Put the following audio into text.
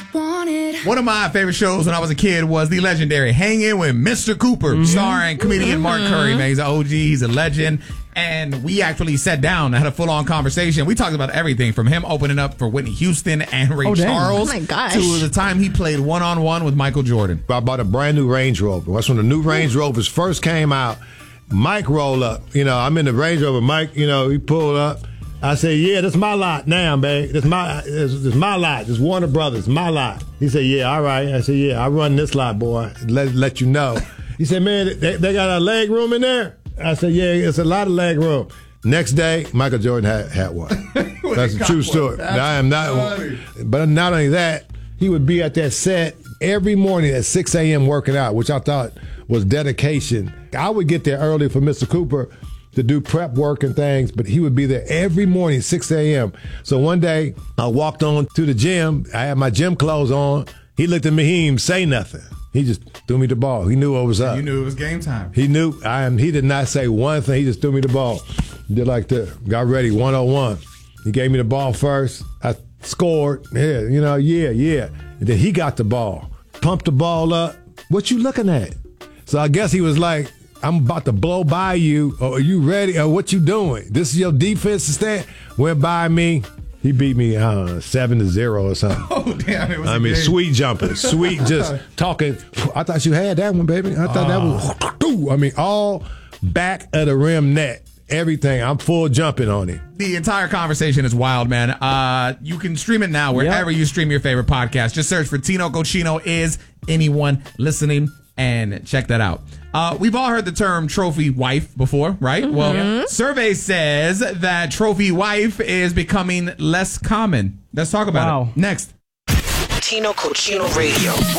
One of my favorite shows when I was a kid was the legendary Hanging with Mr. Cooper, starring comedian Mark Curry. Man, he's an OG, he's a legend. And we actually sat down and had a full-on conversation. We talked about everything from him opening up for Whitney Houston and Ray Charles Oh my gosh. to the time he played one-on-one with Michael Jordan. I bought a brand new Range Rover. That's when the new Range Rovers first came out. Mike rolled up. I'm in the Range Rover. Mike, he pulled up. I said, yeah, this my lot now, babe. This my lot. This Warner Brothers, my lot. He said, yeah, all right. I said, yeah, I run this lot, boy. Let you know. He said, man, they got a leg room in there? I said, yeah, it's a lot of leg room. Next day, Michael Jordan had one. That's a true story. I am not. Funny. But not only that, he would be at that set every morning at 6 a.m. working out, which I thought was dedication. I would get there early for Mr. Cooper to do prep work and things, but he would be there every morning, 6 a.m. So one day, I walked on to the gym. I had my gym clothes on. He looked at me. He didn't even say nothing. He just threw me the ball. He knew what was up. You knew it was game time. He knew. He did not say one thing. He just threw me the ball. Did like this. Got ready, 101. He gave me the ball first. I scored. Yeah. And then he got the ball. Pumped the ball up. What you looking at? So I guess he was like, I'm about to blow by you. Or are you ready? Or what you doing? This is your defensive stand? Went by me. He beat me 7-0 or something. Oh, damn. It was sweet jumping. Sweet just talking. I thought you had that one, baby. I thought that was, all back of the rim net. Everything. I'm full jumping on it. The entire conversation is wild, man. You can stream it now wherever you stream your favorite podcast. Just search for Tino Cochino Is Anyone Listening and check that out. We've all heard the term trophy wife before, right? Mm-hmm. Well, survey says that trophy wife is becoming less common. Let's talk about it next. Tino Cochino Radio.